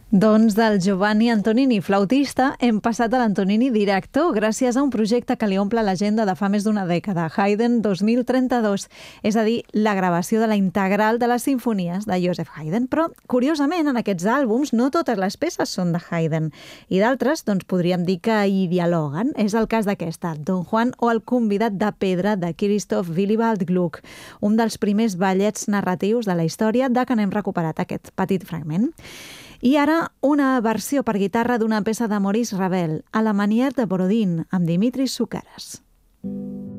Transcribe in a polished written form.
Doncs del Giovanni Antonini, flautista, hem passat a l'Antonini director gràcies a un projecte que li omple l'agenda de fa més d'una dècada, Haydn 2032, és a dir, la gravació de la integral de les simfonies de Joseph Haydn. Però, curiosament, en aquests àlbums no totes les peces són de Haydn, i d'altres, doncs, podríem dir que hi dialoguen. És el cas d'aquesta, Don Juan o el convidat de pedra de Christoph Willibald Gluck, un dels primers ballets narratius de la història de què n'hem recuperat aquest petit fragment. I ara una versió per guitarra d'una peça de Maurice Ravel, a la manière de Borodin, amb Dimitris Soukaras.